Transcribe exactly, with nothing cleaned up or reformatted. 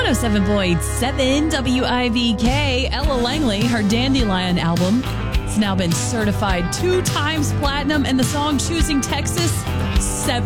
oh seven point seven W I V K. Ella Langley, her Dandelion album, it's now been certified two times platinum, and the song Choosing Texas, seven